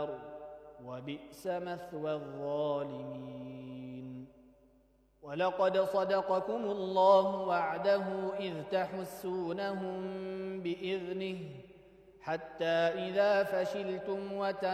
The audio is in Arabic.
وبئس مثوى الظالمين ولقد صدقكم الله وعده إذ تحسونهم بإذنه حتى إذا فشلتم